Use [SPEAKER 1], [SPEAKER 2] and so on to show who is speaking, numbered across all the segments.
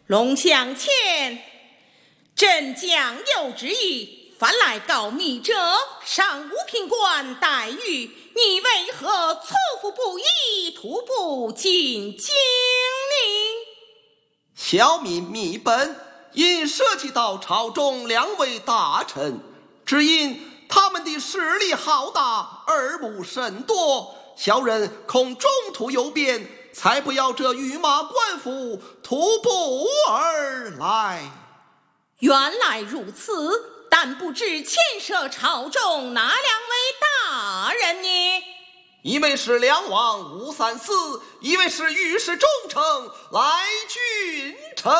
[SPEAKER 1] 龙向前，朕将有旨意，凡来告密者，上五品官待遇。你为何错付不已，徒步进京呢？
[SPEAKER 2] 小民密本，因涉及到朝中2位大臣，只因他们的势力浩大，耳目甚多，小人恐中途有变，才不要这御马官府徒步而来。
[SPEAKER 1] 原来如此，但不知牵涉朝中哪2位大人呢？
[SPEAKER 2] 一位是梁王吴三思，一位是御史中丞来俊臣。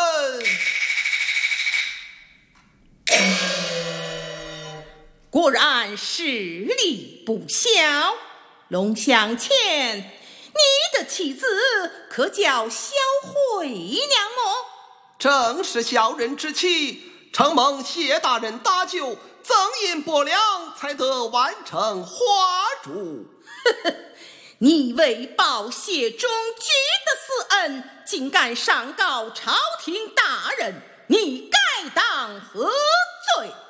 [SPEAKER 1] 果然实力不小。龙向前，你的妻子可叫萧惠娘么？
[SPEAKER 2] 正是小人之妻，承蒙谢大人搭救，赠银拨粮，才得完成花烛。
[SPEAKER 1] 你为报谢中举的私恩，竟敢上告朝廷大人，你该当何罪？